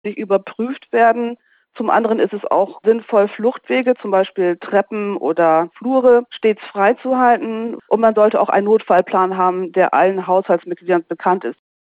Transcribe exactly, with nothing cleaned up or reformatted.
die überprüft werden. Zum anderen ist es auch sinnvoll, Fluchtwege, zum Beispiel Treppen oder Flure, stets freizuhalten. Und man sollte auch einen Notfallplan haben, der allen Haushaltsmitgliedern bekannt ist.